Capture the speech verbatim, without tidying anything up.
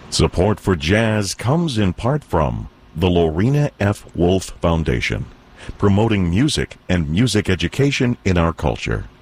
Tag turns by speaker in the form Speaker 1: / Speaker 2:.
Speaker 1: Support for jazz comes in part from the Lorena F. Wolf Foundation, promoting music and music education in our culture.